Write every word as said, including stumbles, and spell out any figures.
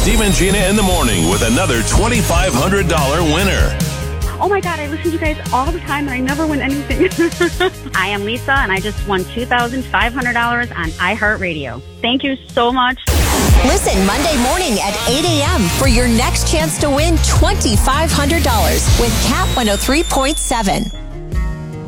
Steve and Gina in the morning with another twenty-five hundred dollars winner. Oh my God, I listen to you guys all the time and I never win anything. I am Lisa and I just won two thousand five hundred dollars on iHeartRadio. Thank you so much. Listen Monday morning at eight a.m. for your next chance to win twenty-five hundred dollars with Cat one oh three point seven.